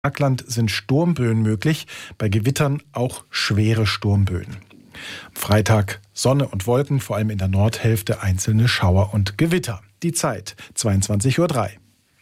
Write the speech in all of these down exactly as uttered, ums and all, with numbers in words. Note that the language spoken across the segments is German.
Bergland sind Sturmböen möglich, bei Gewittern auch schwere Sturmböen. Freitag Sonne und Wolken, vor allem in der Nordhälfte einzelne Schauer und Gewitter. Die Zeit zweiundzwanzig Uhr drei.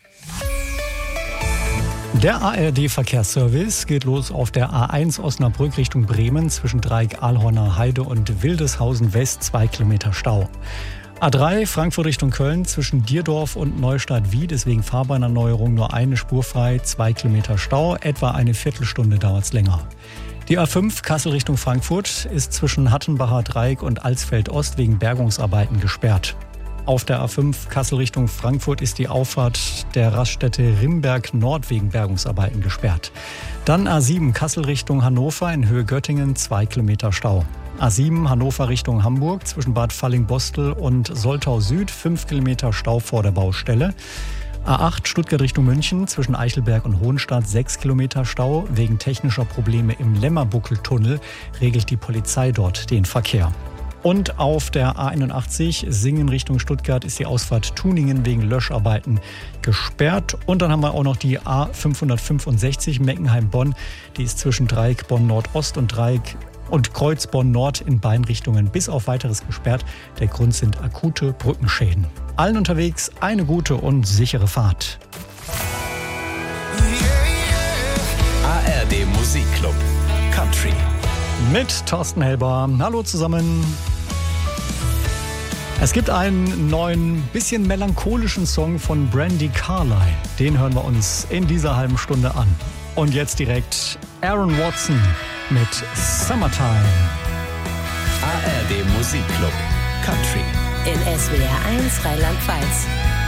Der A R D-Verkehrsservice geht los auf der A eins Osnabrück Richtung Bremen zwischen Dreieck-Ahlhorner Heide und Wildeshausen West, zwei Kilometer Stau. A drei Frankfurt Richtung Köln zwischen Dierdorf und Neustadt-Wien, deswegen Fahrbahnerneuerung nur eine Spur frei, zwei Kilometer Stau, etwa eine Viertelstunde dauert es länger. Die A fünf Kassel Richtung Frankfurt ist zwischen Hattenbacher Dreieck und Alsfeld Ost wegen Bergungsarbeiten gesperrt. Auf der A fünf Kassel Richtung Frankfurt ist die Auffahrt der Raststätte Rimberg Nord wegen Bergungsarbeiten gesperrt. Dann A sieben Kassel Richtung Hannover in Höhe Göttingen, zwei Kilometer Stau. A sieben Hannover Richtung Hamburg zwischen Bad Falling-Bostel und Soltau Süd, fünf Kilometer Stau vor der Baustelle. A acht Stuttgart Richtung München zwischen Eichelberg und Hohenstadt, sechs Kilometer Stau. Wegen technischer Probleme im Lämmerbuckeltunnel regelt die Polizei dort den Verkehr. Und auf der A einundachtzig Singen Richtung Stuttgart ist die Ausfahrt Tuningen wegen Löscharbeiten gesperrt. Und dann haben wir auch noch die A fünfhundertfünfundsechzig Meckenheim-Bonn. Die ist zwischen Dreieck Bonn-Nordost und Dreieck und Kreuz Bonn-Nord in beiden Richtungen bis auf Weiteres gesperrt. Der Grund sind akute Brückenschäden. Allen unterwegs eine gute und sichere Fahrt. A R D Musikclub Country mit Thorsten Helber. Hallo zusammen. Es gibt einen neuen, bisschen melancholischen Song von Brandi Carlile. Den hören wir uns in dieser halben Stunde an. Und jetzt direkt Aaron Watson mit Summertime. A R D Musikclub Country in S W R eins Rheinland-Pfalz.